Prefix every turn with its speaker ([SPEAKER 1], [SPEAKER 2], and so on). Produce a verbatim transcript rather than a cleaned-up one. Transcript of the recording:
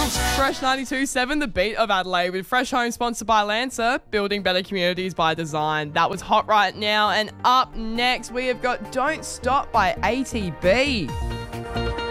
[SPEAKER 1] Fresh ninety-two point seven, the beat of Adelaide, with Fresh Home sponsored by Lancer, building better communities by design. That was hot right now. And up next, we have got Don't Stop by A T B.